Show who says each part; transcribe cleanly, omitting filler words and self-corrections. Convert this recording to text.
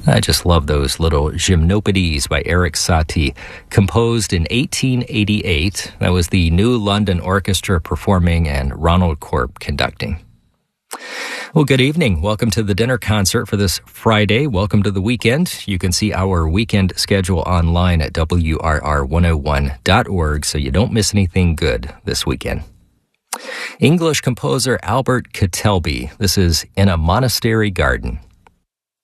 Speaker 1: I just love those little gymnopédies by Erik Satie, composed in 1888. That was the New London Orchestra performing and Ronald Corp conducting. Well, good evening. Welcome to the dinner concert for this Friday. Welcome to the weekend. You can see our weekend schedule online at WRR101.org so you don't miss anything good this weekend. English composer Albert Ketèlbey. This is In a Monastery Garden.